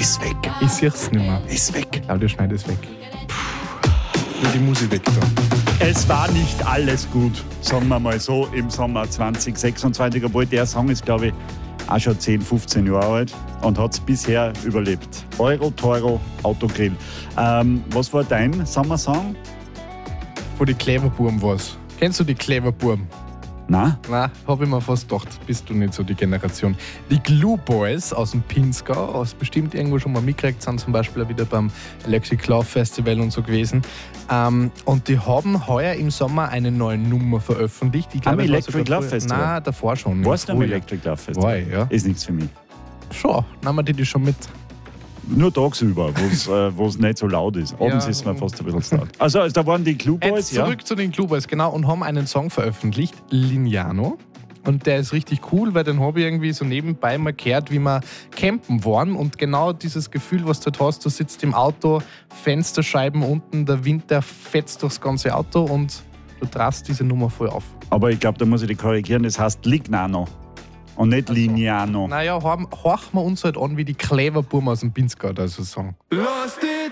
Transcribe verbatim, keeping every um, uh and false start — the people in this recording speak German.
Ist weg. Ich sehe es nicht mehr. Ist weg. Claudia Schneider ist weg. Puh. Die Musik weg da. Es war nicht alles gut, sagen wir mal so, im Sommer zwanzig sechsundzwanzig, obwohl der Song ist, glaube ich, auch schon zehn, fünfzehn Jahre alt und hat es bisher überlebt. Euro, Toro, Autogrill. Ähm, was war dein Sommersong? Von die Cleverburm war's. Kennst du die Cleverburm? Nein? Nein, hab ich mir fast gedacht, bist du nicht so die Generation. Die Glue Boys aus dem Pinzgau, hast bestimmt irgendwo schon mal mitgekriegt, sind zum Beispiel auch wieder beim Electric Love Festival und so gewesen. Ähm, und die haben heuer im Sommer eine neue Nummer veröffentlicht. Ich Am glaube, Electric Love Festival? Nein, davor schon. Warst du am Electric Love Festival? War ich, ja. Ist nichts für mich. Schon, nehmen wir die, die schon mit. Nur tagsüber, wo es äh, nicht so laut ist. Abends Ja. ist mir fast ein bisschen zu laut. Also, also da waren die Glue Boys, Jetzt zurück ja? zu den Glue Boys, genau, und haben einen Song veröffentlicht, Lignano. Und der ist richtig cool, weil den habe ich irgendwie so nebenbei mal gehört, wie wir campen waren. Und genau dieses Gefühl, was du dort hast, du sitzt im Auto, Fensterscheiben unten, der Wind, der fetzt durchs ganze Auto und du drast diese Nummer voll auf. Aber ich glaube, da muss ich dich korrigieren, das heißt Lignano und nicht Also, Lignano. Naja, horchen wir uns halt an, wie die Cleverburm aus dem Pinzgau da so sagen. Lass dich